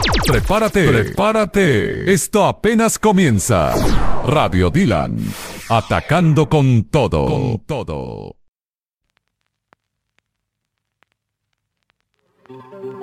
Prepárate, prepárate. Esto apenas comienza. Radio Dylan, atacando con todo. Con todo.